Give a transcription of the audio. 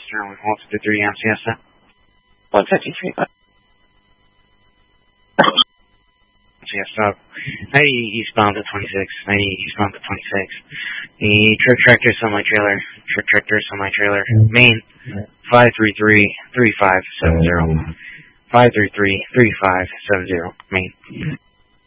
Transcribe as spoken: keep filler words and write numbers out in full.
Eastern with one fifty-three M Siesta. one fifty-three. Siesta. ninety eastbound to twenty-six. ninety eastbound to twenty-six. The truck tractor semi trailer. Truck tractor semi trailer. Main five three three three five seven zero. five three three three five seven zero. Main.